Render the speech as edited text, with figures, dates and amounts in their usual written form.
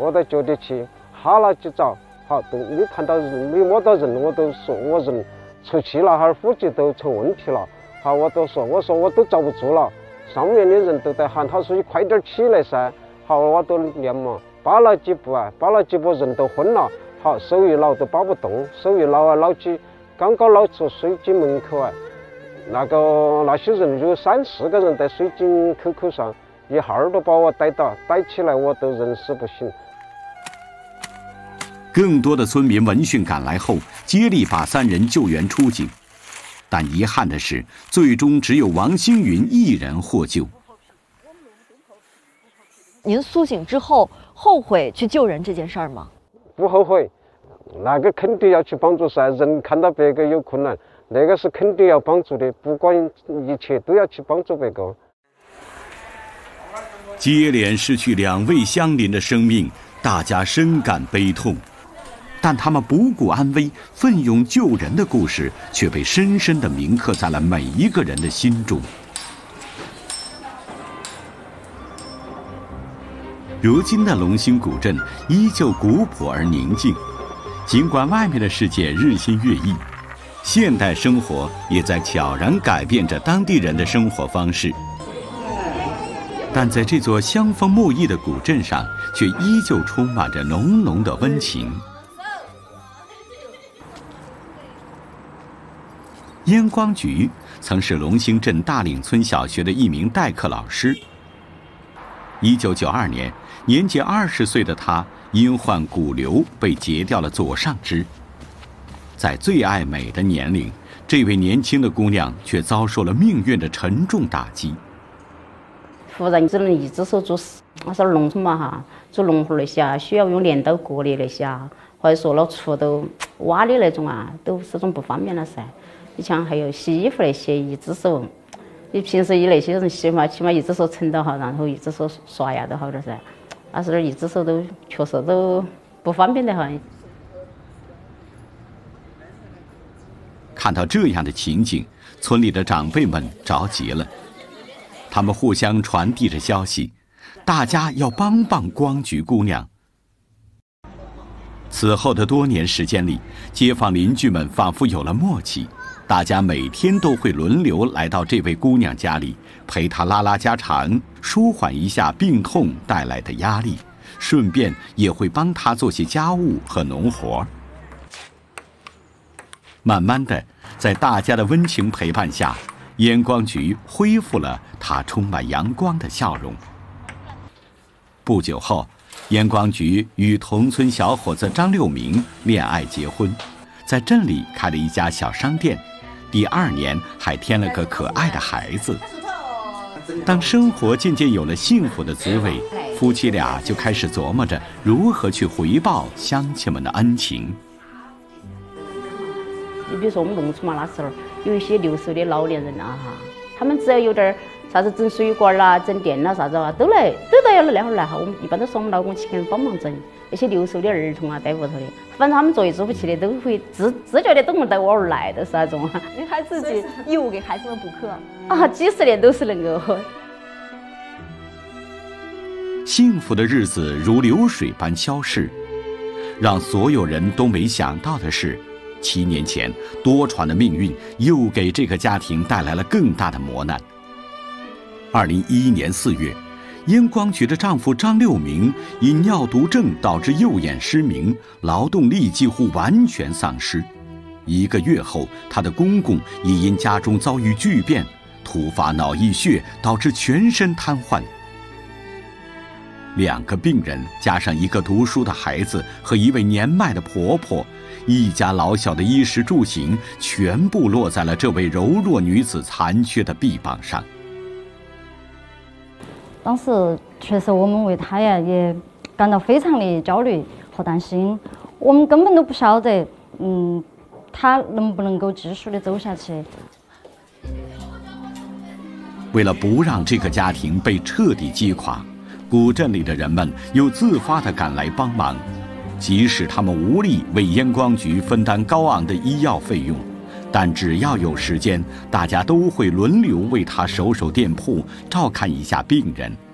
我都觉得去哈了几遭，好都没看到人，没摸到人，我都说我人出气了，哈呼吸都成问题了。好，我都说我都遭不住了，上面的人都在喊，他说你快点起来噻。好，我都连忙扒了几步人都昏了。好，手一捞都扒不动，手一捞捞起，刚刚捞出水井门口那些人有3-4个人在水井口上，一下儿都把我逮起来，我都人事不省。 更多的村民闻讯赶来后，接力把3人救援出井，但遗憾的是，最终只有王星云一人获救。 您苏醒之后后悔去救人这件事儿吗？ 不后悔，那个肯定要去帮助噻。人看到别个有困难，那个是肯定要帮助的，不管一切都要去帮助别个。 接连失去2位相邻的生命，大家深感悲痛。但他们不顾安危、奋勇救人的故事，却被深深地铭刻在了每一个人的心中。如今的龙兴古镇依旧古朴而宁静，尽管外面的世界日新月异，现代生活也在悄然改变着当地人的生活方式。但在这座香风木艺的古镇上，却依旧充满着浓浓的温情。燕光菊曾是龙兴镇大岭村小学的一名代课老师。1992年，年仅20岁的他因患骨瘤被截掉了左上肢。在最爱美的年龄，这位年轻的姑娘却遭受了命运的沉重打击。 忽然只能一只手做事，我说农村嘛哈，做农活那些需要用镰刀割的那些或者说老锄都挖的那种都始终不方便了噻。你像还有洗衣服那些，一只手。你平时那些人洗嘛，起码一只手撑到好，然后一只手刷牙都好点噻。但是一只手都确实都不方便的很。 看到这样的情景，村里的长辈们着急了，他们互相传递着消息，大家要帮光菊姑娘。此后的多年时间里，街坊邻居们仿佛有了默契。大家每天都会轮流来到这位姑娘家里，陪她拉拉家常，舒缓一下病痛带来的压力，顺便也会帮她做些家务和农活。慢慢的，在大家的温情陪伴下，燕光菊恢复了她充满阳光的笑容。不久后，燕光菊与同村小伙子张六明恋爱结婚，在镇里开了一家小商店。第2年还添了个可爱的孩子。当生活渐渐有了幸福的滋味，夫妻俩就开始琢磨着如何去回报乡亲们的恩情。 你比如说我们农村嘛，那时候有一些60的老年人他们只要有点啥子整水管啦、整电啦啥子都要那会儿来哈。我们一般都是我们老公去给人帮忙整。那些60的儿童在屋头的，反正他们作为做不起的，都会自觉的都能带我儿来的是那种。 你还自己义务给孩子们补课几十年都是能够。 幸福的日子如流水般消逝，让所有人都没想到的是，7年前多舛的命运又给这个家庭带来了更大的磨难。2011年4月，燕光菊的丈夫张六明因尿毒症导致右眼失明，劳动力几乎完全丧失。1个月后，他的公公也因家中遭遇巨变，突发脑溢血，导致全身瘫痪。2个病人加上1个读书的孩子和1位年迈的婆婆，一家老小的衣食住行全部落在了这位柔弱女子残缺的臂膀上。 当时确实我们为她也感到非常的焦虑和担心，我们根本都不晓得她能不能够继续的走下去。 为了不让这个家庭被彻底击垮，古镇里的人们又自发地赶来帮忙，即使他们无力为燕光菊分担高昂的医药费用，但只要有时间，大家都会轮流为他守守店铺，照看一下病人，